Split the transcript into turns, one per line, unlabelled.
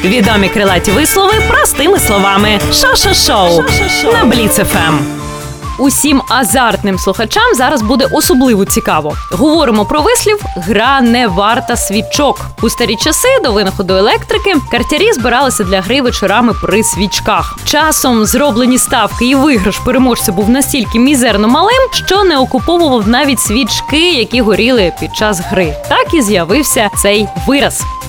Відомі крилаті вислови простими словами. Шо-шо-шоу на Бліц ФМ. Усім азартним слухачам зараз буде особливо цікаво. Говоримо про вислів «гра не варта свічок». У старі часи, до винаходу електрики, картярі збиралися для гри вечорами при свічках. Часом зроблені ставки і виграш переможця був настільки мізерно малим, що не окуповував навіть свічки, які горіли під час гри. Так і з'явився цей вираз.